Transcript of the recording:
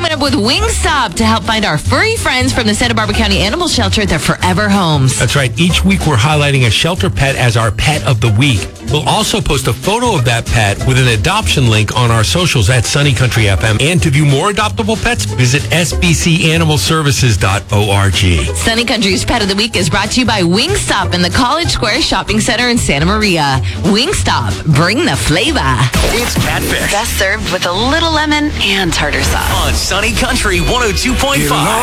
teaming up with Wingstop to help find our furry friends from the Santa Barbara County Animal Shelter their forever homes. That's right. Each week we're highlighting a shelter pet as our pet of the week. We'll also post a photo of that pet with an adoption link on our socials at Sunny Country FM. And to view more adoptable pets, visit sbcanimalservices.org. Sunny Country's Pet of the Week is brought to you by Wingstop in the College Square Shopping Center in Santa Maria. Wingstop, bring the flavor. It's Catfish. Best served with a little lemon and tartar sauce. On Sunny Country 102.5.